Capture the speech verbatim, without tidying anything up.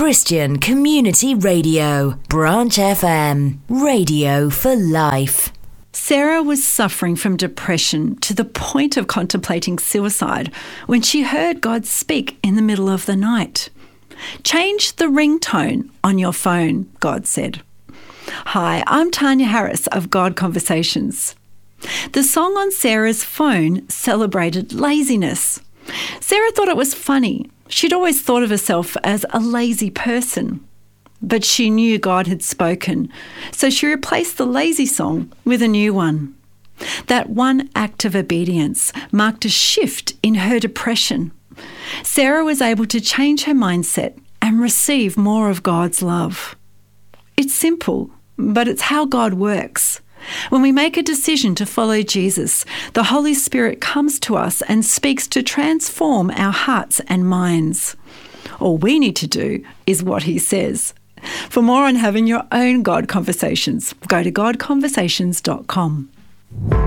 Christian Community Radio, Branch F M, radio for life. Sarah was suffering from depression to the point of contemplating suicide when she heard God speak in the middle of the night. "Change the ringtone on your phone," God said. Hi, I'm Tanya Harris of God Conversations. The song on Sarah's phone celebrated laziness. Sarah thought it was funny. She'd always thought of herself as a lazy person. But she knew God had spoken, so she replaced the lazy song with a new one. That one act of obedience marked a shift in her depression. Sarah was able to change her mindset and receive more of God's love. It's simple, but it's how God works. When we make a decision to follow Jesus, the Holy Spirit comes to us and speaks to transform our hearts and minds. All we need to do is what He says. For more on having your own God Conversations, go to god conversations dot com.